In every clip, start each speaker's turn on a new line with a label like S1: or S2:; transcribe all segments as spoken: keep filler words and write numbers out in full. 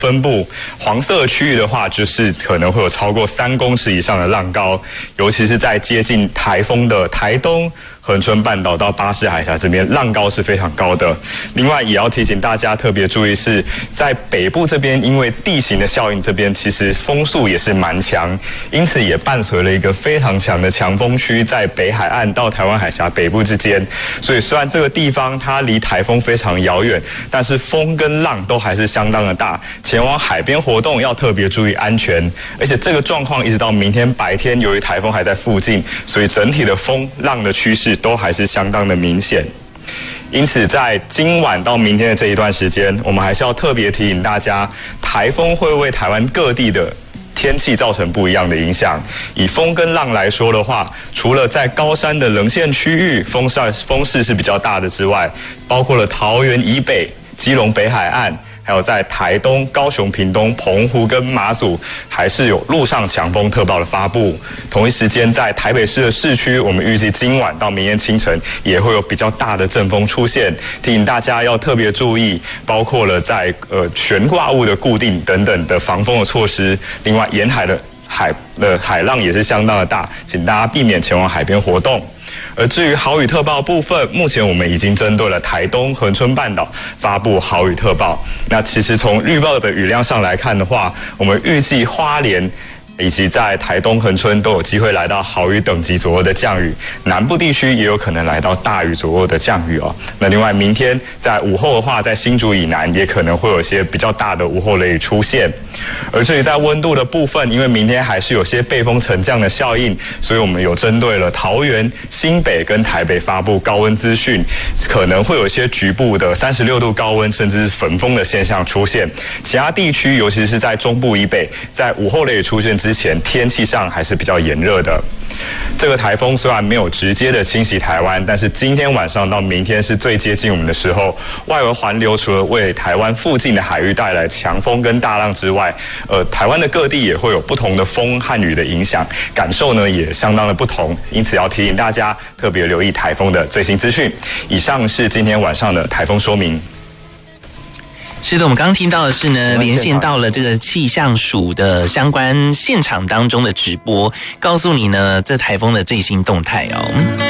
S1: 分布，黄色区域的话，就是可能会有超过三公尺以上的浪高，尤其是在接近台风的台东、恒春半岛到巴士海峡这边，浪高是非常高的。另外，也要提醒大家特别注意是，在北部这边，因为地形的效应，这边其实风速也是蛮强，因此也伴随了一个非常强的强风区在北海岸到台湾海峡北部之间。所以，虽然这个地方它离台风非常遥远，但是风跟浪都还是相当的大。前往海边活动要特别注意安全，而且这个状况一直到明天白天，由于台风还在附近，所以整体的风浪的趋势都还是相当的明显。因此，在今晚到明天的这一段时间，我们还是要特别提醒大家，台风会为台湾各地的天气造成不一样的影响。以风跟浪来说的话，除了在高山的棱线区域风势风势是比较大的之外，包括了桃园以北、基隆北海岸，还有在台东、高雄、屏东、澎湖跟马祖，还是有陆上强风特报的发布。同一时间，在台北市的市区，我们预计今晚到明天清晨也会有比较大的阵风出现，提醒大家要特别注意，包括了在呃悬挂物的固定等等的防风的措施。另外，沿海的海的海浪也是相当的大，请大家避免前往海边活动。而至于豪雨特报部分，目前我们已经针对了台东、恒春半岛发布豪雨特报。那其实从预报的雨量上来看的话，我们预计花莲以及在台东、恒春都有机会来到豪雨等级左右的降雨，南部地区也有可能来到大雨左右的降雨哦。那另外，明天在午后的话，在新竹以南也可能会有一些比较大的午后雷雨出现。而至于在温度的部分，因为明天还是有些背风沉降的效应，所以我们有针对了桃园、新北跟台北发布高温资讯，可能会有一些局部的三十六度高温甚至是焚风的现象出现。其他地区，尤其是在中部以北，在午后雷雨出现之前，天气上还是比较炎热的。这个台风虽然没有直接的侵袭台湾，但是今天晚上到明天是最接近我们的时候。外围环流除了为台湾附近的海域带来强风跟大浪之外，呃，台湾的各地也会有不同的风和雨的影响，感受呢也相当的不同。因此要提醒大家特别留意台风的最新资讯。以上是今天晚上的台风说明。
S2: 是的，我们刚刚听到的是呢，连线到了这个气象署的相关现场当中的直播，告诉你呢这台风的最新动态哦。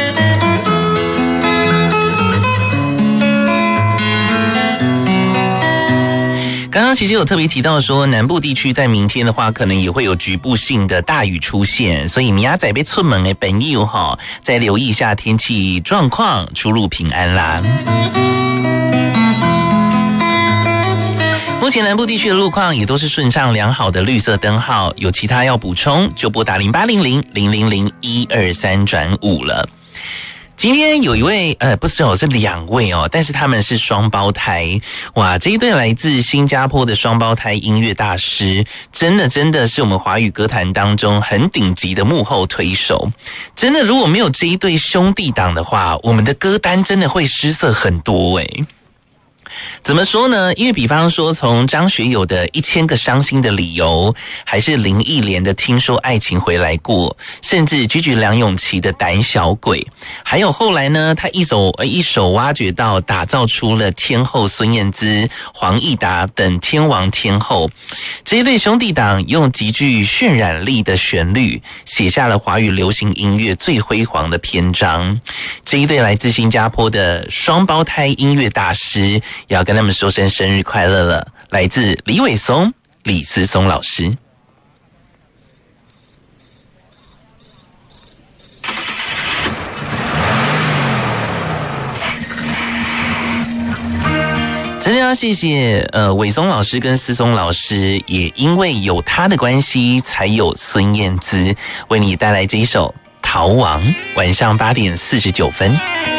S2: 刚刚其实有特别提到说，南部地区在明天的话，可能也会有局部性的大雨出现，所以米亚仔被出门的朋友哈，再留意一下天气状况，出入平安啦。目前南部地区的路况也都是顺畅良好的绿色灯号，有其他要补充就拨打零八零零零零零一二三转五了。今天有一位呃不是哦，是两位哦，但是他们是双胞胎。哇，这一对来自新加坡的双胞胎音乐大师，真的真的是我们华语歌坛当中很顶级的幕后推手。真的，如果没有这一对兄弟档的话，我们的歌单真的会失色很多诶。怎么说呢？因为比方说从张学友的一千个伤心的理由，还是林忆莲的听说爱情回来过，甚至居居梁咏琪的胆小鬼，还有后来呢他一手一手挖掘到打造出了天后孙燕姿、黄义达等天王天后。这一对兄弟档用极具渲染力的旋律写下了华语流行音乐最辉煌的篇章。这一对来自新加坡的双胞胎音乐大师，也要跟他们说声生日快乐了，来自李伟松、李思松老师。真的要谢谢呃伟松老师跟思松老师，也因为有他的关系，才有孙燕姿为你带来这一首《逃亡》。晚上八点四十九分。